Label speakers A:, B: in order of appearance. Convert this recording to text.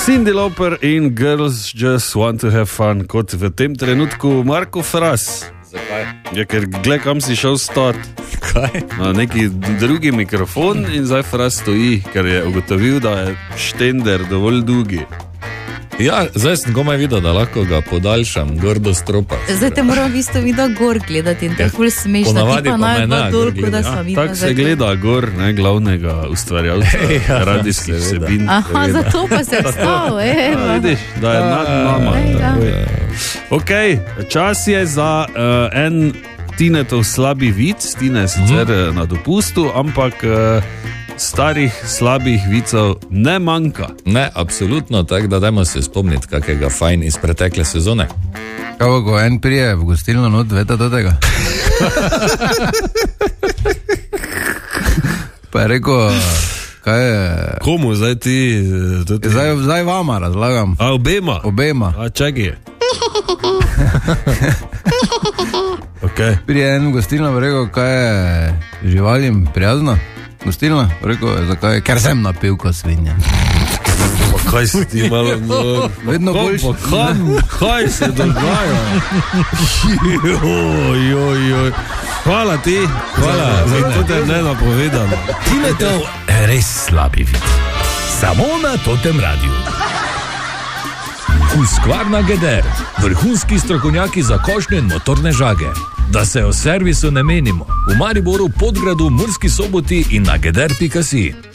A: Cyndi Lauper in Girls Just Want to Have Fun, kot v tem trenutku Marko Fras.
B: Zakaj?
A: Ja, ker gled, kam si šel stat.
B: Kaj?
A: Na neki drugi mikrofon in zdaj Fras stoji, ker je ugotovil, da je štender dovolj dolgi.
B: Ja, zdaj sem komaj videl, da lahko ga podaljšam, gor do stropa.
C: Zdaj te moram v isto video gor gledati in to je ful smešno.
B: Ponavadi
C: Ti pa
B: pa me
C: najdva
B: ne
C: dol,
B: gor
C: kot da
B: gleda.
C: sva videla.
A: Tako se gleda gor, ne, glavnega ustvarjalca radijskih vsebin.
C: Aha, zato pa se vstal,
A: Ja, vidiš, da je nad nama. Ok, čas je za en Tinetov slabi vic. Tine je sicer na dopustu, ampak starih slabih vicov ne manjka.
B: Ne, absolutno, tako da dajmo se spomniti kakega fajn iz pretekle sezone.
D: Kako ko en prije v gostilno not, veta do tega? Pa je rekel, kaj je...
A: Komu zdaj ti?
D: Zdaj vama razlagam.
A: A obema?
D: Obema.
A: A čakaj. Okay.
D: Prije en v gostilno pa rekel, kaj je živalim prijazno. Gostilna, rekel je, zakaj? Ker sem napil ko svinja.
A: Pa kaj si ti malo...
D: Vedno boljši.
A: Kaj se dogaja? Joj. Hvala ti. Hvala. Zato te ne napovedam.
E: Tinetov res slabi vid. Samo na Totem radiju. Husqvarna Geder, vrhunski strokovnjaki za košnje in motorne žage. Da se o servisu ne menimo. V Mariboru, Podgradu, Murski Soboti in na geder.si.